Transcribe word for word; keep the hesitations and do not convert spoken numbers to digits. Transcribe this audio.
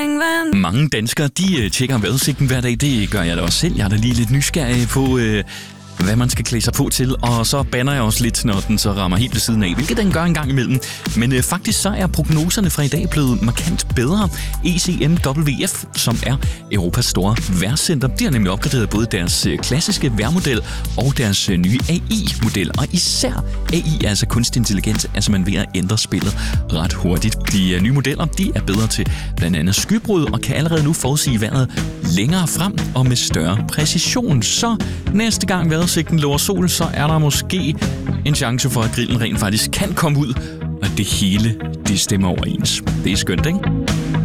springvand. Mange danskere, de øh, tjekker vejrudsigten hver dag. Det gør jeg da også selv. Jeg er da lige lidt nysgerrig på, øh, hvad man skal klæde sig på til. Og så banner jeg også lidt, når den så rammer helt ved siden af, hvilket den gør en gang imellem. Men øh, faktisk så er prognoserne fra i dag blevet markant bedre. E C M W F, som er Europas store vejrcenter, de har nemlig opgraderet både deres øh, klassiske vejrmodel og deres øh, nye A I-model. Og især A I, altså kunstig intelligens, altså man ved at ændre spillet ret hurtigt. De øh, nye modeller, de er bedre til blandt andet skybrud og kan allerede nu forudsige vejret længere frem og med større præcision. Så næste gang vejrudsigten lover sol, så er der måske en chance for, at grillen rent faktisk kan komme ud, og det hele, det stemmer overens. Det er skønt, ikke?